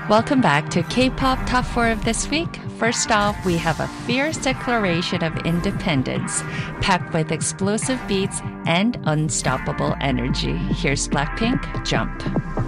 Welcome back to K-Pop Top 4 of this week. First off, we have a fierce declaration of independence, packed with explosive beats and unstoppable energy. Here's Blackpink, Jump.